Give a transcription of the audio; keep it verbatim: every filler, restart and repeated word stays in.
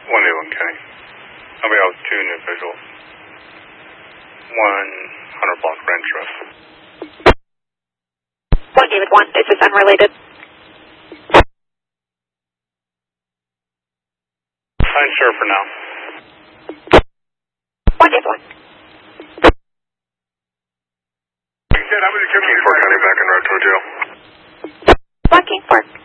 One Newland County. I'll be out with two new visuals. One Hunter Block Ranch Trust. One David one, it's just unrelated. Fine, sure for now. One David one. King four County back in road toward jail. One King four.